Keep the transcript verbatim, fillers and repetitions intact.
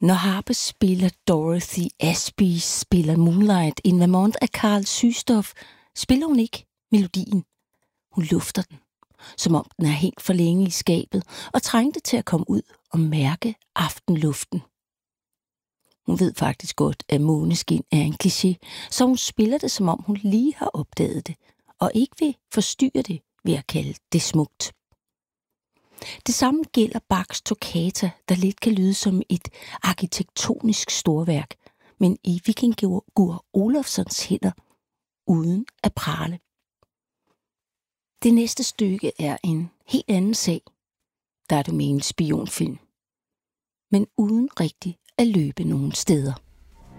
Når harpe spiller Dorothy Ashby spiller Moonlight in Vermont af Carl Systoff, spiller hun ikke melodien. Hun lufter den, som om den er hængt for længe i skabet og trængte til at komme ud og mærke aftenluften. Hun ved faktisk godt, at Måneskin er en kliché, så hun spiller det, som om hun lige har opdaget det, og ikke vil forstyrre det ved at kalde det smukt. Det samme gælder Bachs Toccata, der lidt kan lyde som et arkitektonisk storværk, men i Vikingur Olafssons hænder uden at prale. Det næste stykke er en helt anden sag. Der er det med en spionfilm, men uden rigtig at løbe nogen steder.